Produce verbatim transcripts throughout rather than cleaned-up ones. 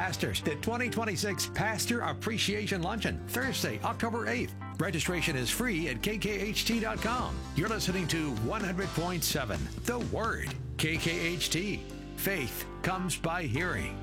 Pastors, the twenty twenty-six Pastor Appreciation Luncheon, Thursday, October eighth. Registration is free at K K H T dot com. You're listening to one hundred point seven, The Word, K K H T. Faith comes by hearing.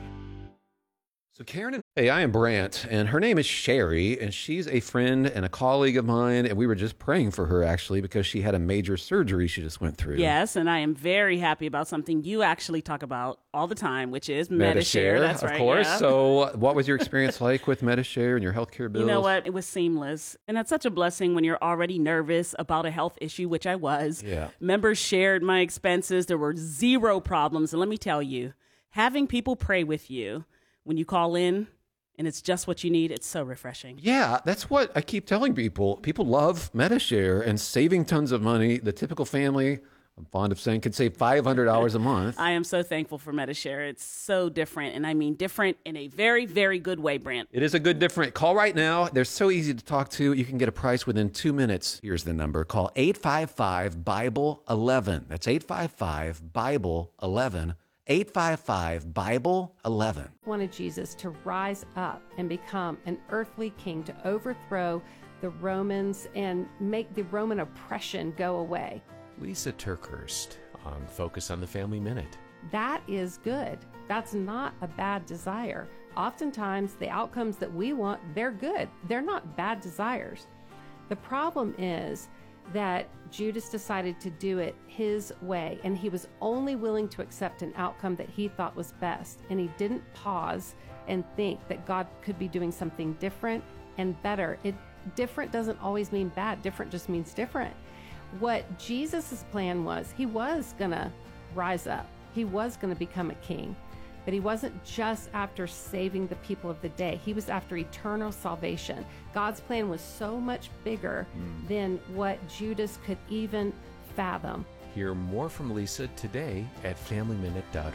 So Karen, and hey, I am Brant, and her name is Sherry, and she's a friend and a colleague of mine, and we were just praying for her, actually, because she had a major surgery she just went through. Yes, and I am very happy about something you actually talk about all the time, which is Medi-Share. Medi-Share. That's of right, course. yeah. So what was your experience like with Medi-Share and your healthcare bills? You know what? It was seamless. And that's such a blessing when you're already nervous about a health issue, which I was. Yeah. Members shared my expenses. There were zero problems. And let me tell you, having people pray with you when you call in, and it's just what you need, it's so refreshing. Yeah, that's what I keep telling people. People love Medi-Share and saving tons of money. The typical family, I'm fond of saying, could save five hundred dollars a month. I am so thankful for Medi-Share. It's so different, and I mean different in a very, very good way, Brant. It is a good different. Call right now. They're so easy to talk to. You can get a price within two minutes. Here's the number. Call eight five five, Bible eleven. That's eight five five, Bible eleven. eight five five, Bible eleven. Wanted Jesus to rise up and become an earthly king, to overthrow the Romans and make the Roman oppression go away. Lisa Turkhurst on Focus on the Family Minute. That is good. That's not a bad desire. Oftentimes, the outcomes that we want, they're good. They're not bad desires. The problem is that Judas decided to do it his way, and he was only willing to accept an outcome that he thought was best, and he didn't pause and think that God could be doing something different and better. It different doesn't always mean bad. Different just means different. What Jesus's plan was, he was gonna rise up. He was gonna become a king. But he wasn't just after saving the people of the day. He was after eternal salvation. God's plan was so much bigger mm. than what Judas could even fathom. Hear more from Lisa today at family minute dot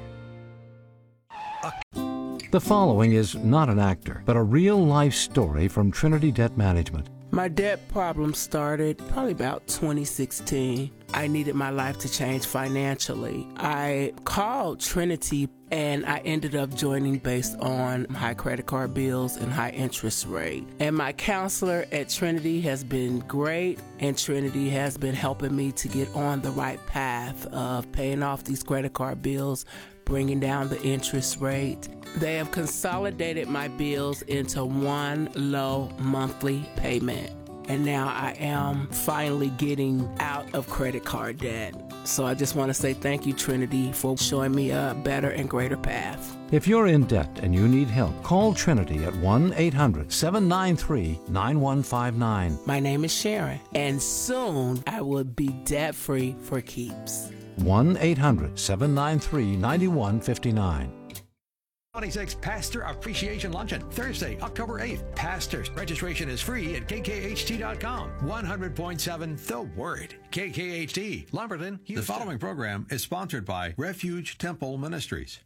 org. The following is not an actor, but a real-life story from Trinity Debt Management. My debt problem started probably about twenty sixteen. I needed my life to change financially. I called Trinity and I ended up joining based on high credit card bills and high interest rate. And my counselor at Trinity has been great, and Trinity has been helping me to get on the right path of paying off these credit card bills, bringing down the interest rate. They have consolidated my bills into one low monthly payment. And now I am finally getting out of credit card debt. So I just want to say thank you, Trinity, for showing me a better and greater path. If you're in debt and you need help, call Trinity at one eight hundred, seven nine three, nine one five nine. My name is Sharon, and soon I will be debt-free for keeps. one eight hundred, seven nine three, nine one five nine. twenty-six Pastor Appreciation Luncheon, Thursday, October eighth. Pastors, registration is free at K K H T dot com. one hundred point seven, The Word, K K H T, Lumberton, Houston. The following program is sponsored by Refuge Temple Ministries.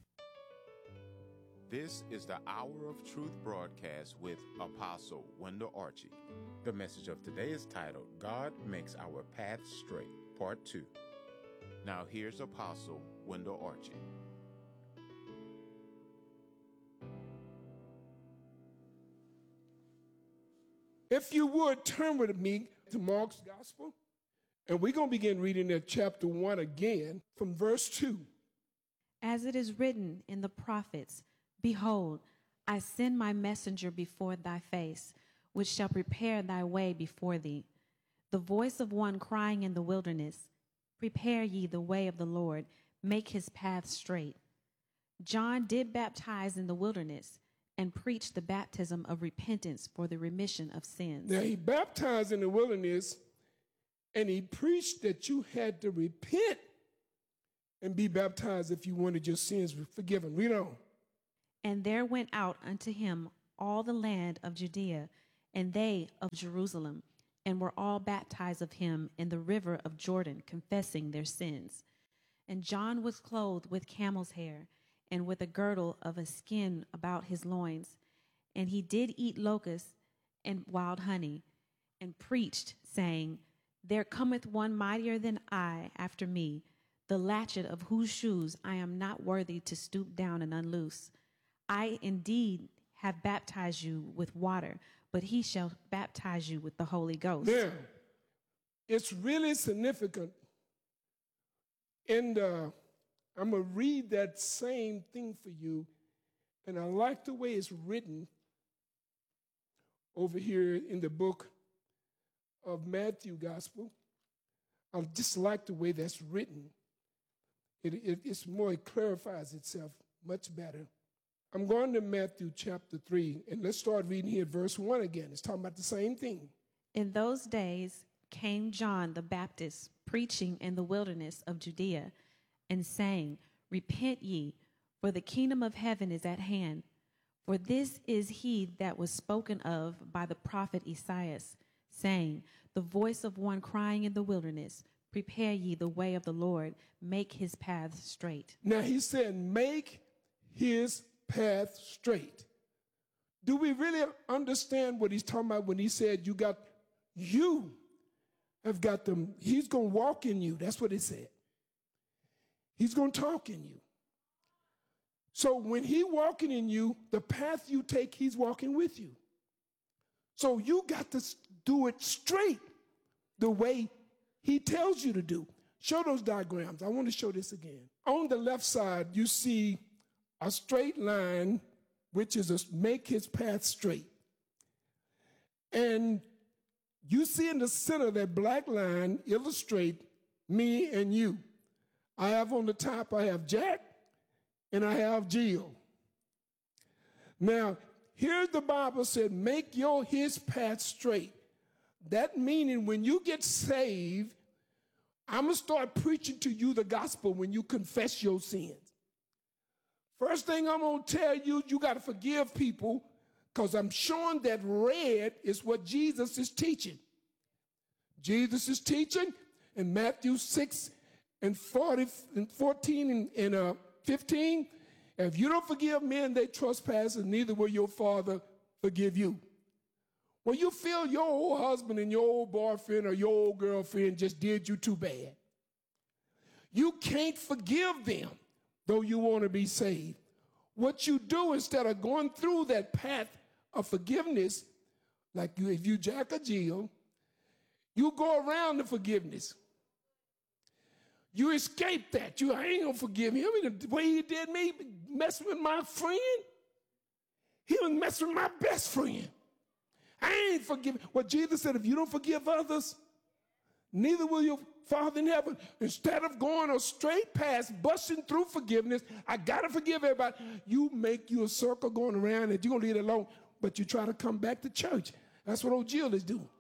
This is the Hour of Truth broadcast with Apostle Wendell Archie. The message of today is titled, God Makes Our Path Straight, Part two. Now here's Apostle Wendell Archie. If you would, turn with me to Mark's Gospel, and we're going to begin reading at chapter one again from verse two. As it is written in the prophets, behold, I send my messenger before thy face, which shall prepare thy way before thee. The voice of one crying in the wilderness, prepare ye the way of the Lord, make his path straight. John did baptize in the wilderness, and preached the baptism of repentance for the remission of sins. Now he baptized in the wilderness, and he preached that you had to repent and be baptized if you wanted your sins forgiven. Read on. And there went out unto him all the land of Judea, and they of Jerusalem, and were all baptized of him in the river of Jordan, confessing their sins. And John was clothed with camel's hair, and with a girdle of a skin about his loins. And he did eat locusts and wild honey, and preached, saying, There cometh one mightier than I after me, the latchet of whose shoes I am not worthy to stoop down and unloose. I indeed have baptized you with water, but he shall baptize you with the Holy Ghost. Now, it's really significant. And uh, I'm going to read that same thing for you. And I like the way it's written over here in the book of Matthew Gospel. I just like the way that's written. It, it, it's more, it clarifies itself much better. I'm going to Matthew chapter three, and let's start reading here at verse one again. It's talking about the same thing. In those days came John the Baptist, preaching in the wilderness of Judea, and saying, Repent ye, for the kingdom of heaven is at hand. For this is he that was spoken of by the prophet Esaias, saying, The voice of one crying in the wilderness, Prepare ye the way of the Lord, make his paths straight. Now he said, make his path straight. Do we really understand what he's talking about when he said you got, you have got them, he's going to walk in you. That's what he said. He's going to talk in you. So when he walking in you, the path you take, he's walking with you. So you got to do it straight the way he tells you to do. Show those diagrams. I want to show this again. On the left side, you see a straight line, which is a make his path straight. And you see in the center that black line illustrate me and you. I have on the top, I have Jack, and I have Jill. Now, here's the Bible said, make your his path straight. That meaning when you get saved, I'm going to start preaching to you the gospel when you confess your sins. First thing I'm going to tell you, you got to forgive people, because I'm showing that red is what Jesus is teaching. Jesus is teaching in Matthew six and forty and fourteen and, and uh, fifteen. If you don't forgive men they trespass, neither will your Father forgive you. Well, you feel your old husband and your old boyfriend or your old girlfriend just did you too bad. You can't forgive them, though you want to be saved. What you do instead of going through that path of forgiveness, like you, if you Jack or Jill, you go around the forgiveness. You escape that. You I ain't gonna forgive him. I mean, the way he did me, messing with my friend, he was messing with my best friend. I ain't forgiving. Well, Jesus said, if you don't forgive others, neither will your Father in heaven. Instead of going a straight path, busting through forgiveness, I got to forgive everybody. You make you a circle going around and you're going to leave it alone, but you try to come back to church. That's what old Jill is doing.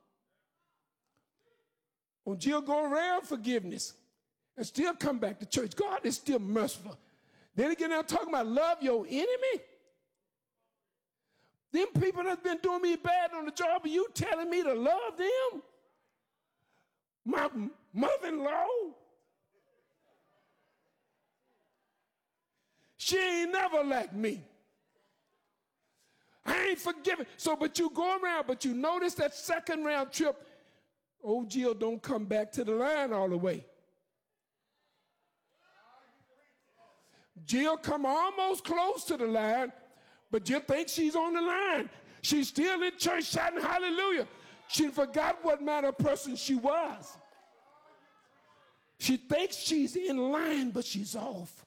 Old Jill go around forgiveness and still come back to church. God is still merciful. Then again, now talking about love your enemy. Them people that's been doing me bad on the job, are you telling me to love them? My mother-in-law, she ain't never like me. I ain't forgiving. So, but you go around, but you notice that second round trip, old Jill don't come back to the line all the way. Jill come almost close to the line, but Jill thinks she's on the line. She's still in church shouting hallelujah. She forgot what manner of person she was. She thinks she's in line, but she's off.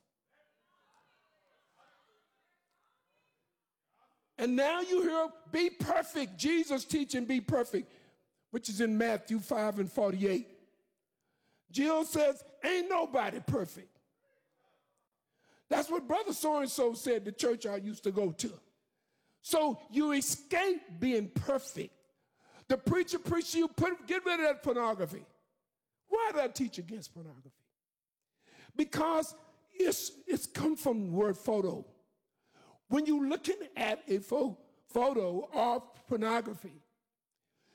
And now you hear, be perfect. Jesus teaching be perfect, which is in Matthew five and forty-eight. Jill says, ain't nobody perfect. That's what Brother so-and-so said, the church I used to go to. So you escape being perfect. The preacher preaches you, put, get rid of that pornography. Why did I teach against pornography? Because it's, it's come from the word photo. When you're looking at a fo- photo of pornography,